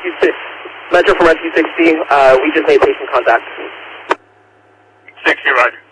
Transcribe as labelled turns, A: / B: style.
A: Metro from Rescue 60. We just made patient contact.
B: 60, roger.